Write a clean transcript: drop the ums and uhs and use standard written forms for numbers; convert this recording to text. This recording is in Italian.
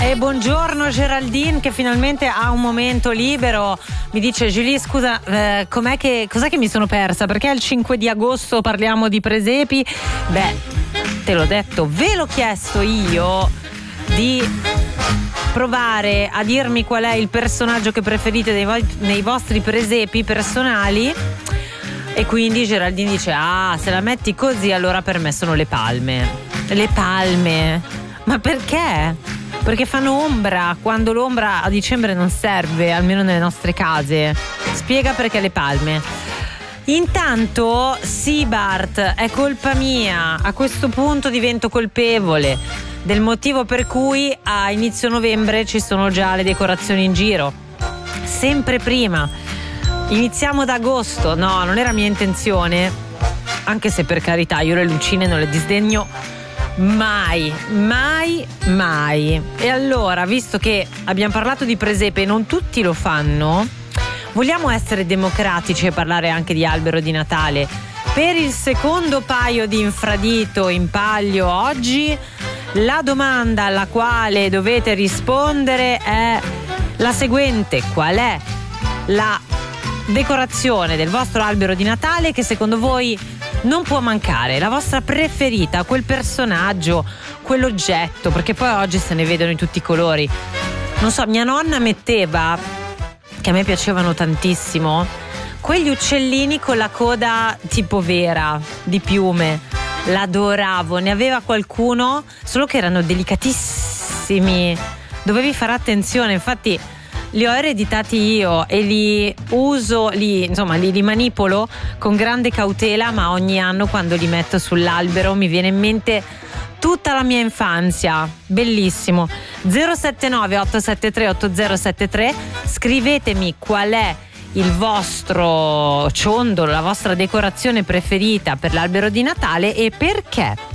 E buongiorno Geraldine, che finalmente ha un momento libero. Mi dice: Julie, scusa, cos'è che mi sono persa? Perché il 5 di agosto parliamo di presepi? Beh, te l'ho detto, ve l'ho chiesto io di provare a dirmi qual è il personaggio che preferite nei vostri presepi personali. E quindi Geraldine dice: ah, se la metti così allora per me sono le palme. Le palme? Ma perché? Perché fanno ombra, quando l'ombra a dicembre non serve, almeno nelle nostre case. Spiega perché le palme. Intanto, sì Bart, è colpa mia, a questo punto divento colpevole del motivo per cui a inizio novembre ci sono già le decorazioni in giro. Sempre prima. Iniziamo da agosto. No, non era mia intenzione, anche se per carità io le lucine non le disdegno mai. E allora, visto che abbiamo parlato di presepe e non tutti lo fanno, vogliamo essere democratici e parlare anche di albero di Natale. Per il secondo paio di infradito in palio oggi, la domanda alla quale dovete rispondere è la seguente: qual è la decorazione del vostro albero di Natale che secondo voi non può mancare, la vostra preferita, quel personaggio, quell'oggetto, perché poi oggi se ne vedono in tutti i colori. Non so, mia nonna metteva, che a me piacevano tantissimo, quegli uccellini con la coda tipo vera, di piume. L'adoravo, ne aveva qualcuno, solo che erano delicatissimi, dovevi fare attenzione. Infatti li ho ereditati io e li uso, li manipolo con grande cautela, ma ogni anno quando li metto sull'albero mi viene in mente tutta la mia infanzia. Bellissimo. 079 873 8073, scrivetemi qual è il vostro ciondolo, la vostra decorazione preferita per l'albero di Natale e perché.